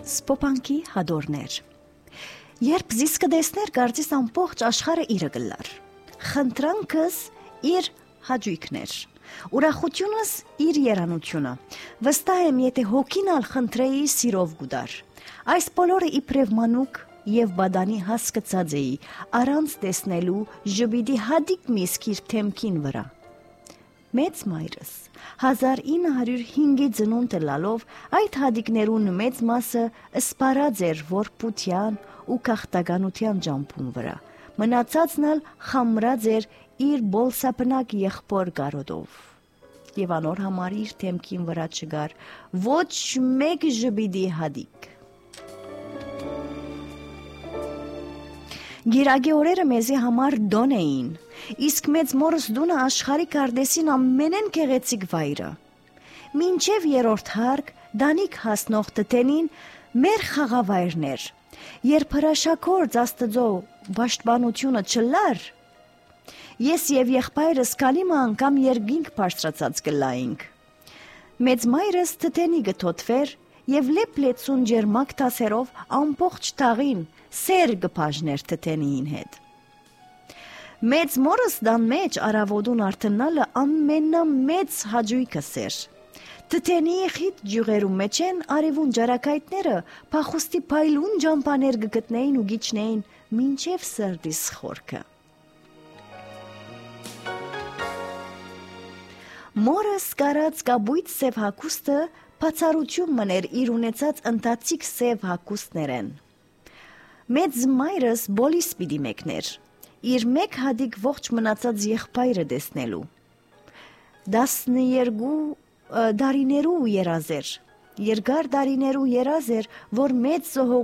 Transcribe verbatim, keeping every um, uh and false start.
Սպոպանքի հադորներ Երբ զիս կդեսներ կարծիս ամբողջ աշխարհը իրը գլար Խնդրանքս իր հաճույքներ Ուրախությունս իր երանությունը Վստահ եմ եթե հոգինալ խնդրեի սիրով գուդար Այս բոլորը իբրև մանուկ եւ բադանի հասկացած էի առանց տեսնելու ժպիտի հադիկ միսկիր թեմքին վրա Մեծ մայրս հազար ինը հարյուր հինգի ծնունդը լալով այդ հադիկներուն մեծ մասը սպարած էր որբության ու քաղաքականության ջամփուն վրա մնացածն ալ խամրած էր իր բոլսապնակ եղբոր գարոդով եւ անոր համար իր թեմքին վրա չգար ոչ մեկ ժպիտի հադիկ Գիրագի օրերը մեզի համար դոն էին, իսկ մեծ մորս դունը աշխարի կարդեսին ամենեն գեղեցիկ վայրը։ Մինչև երորդ հարկ դանիք հասնող տտենին մեր խաղավայրներ, երբ հրաշակորձ աստծո պաշտպանությունը չլար, ես եւ եղբայրս կալիմը անգամ երկինք բարձրացած կլայինք։ Մեծ մայրս տտենի գտոթվեր եւ լեփլեցուն ջերմակ տասերով ամբողջ տաղին սեր գպաժներ տտենիին հետ։ Մեծ մորս դան մեջ արավոդուն արտնալը ամենամեծ հաճույքս էր։ Տտենիի խիտ ջյուղերու մեջ են արևուն ջարակայտները փախուստի փայլուն ջամփաներ գտնեին ու գիչնեին մինչև սրդիս խորքը։ Մորս կարած կաբույտ սև հակուստը բացառություն մներ իր ունեցած ընտածիկ սև հակուստներեն։ Մեծ մայրս բոլիս պիտի մեկներ, իր մեկ հադիկ ողջ մնացած եղբայրը դեսնելու։ Դասներգու դարիներու երազեր, երկար դարիներու երազ էր, որ մեծ